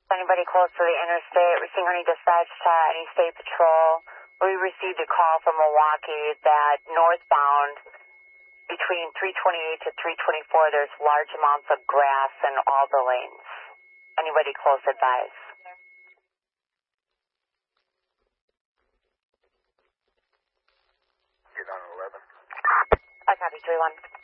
Anybody close to the interstate, Racine dispatch to any state patrol. We received a call from Milwaukee that northbound between 328 to 324, there's large amounts of grass in all the lanes. Anybody close, advise. Get on 11. I copy 3-1.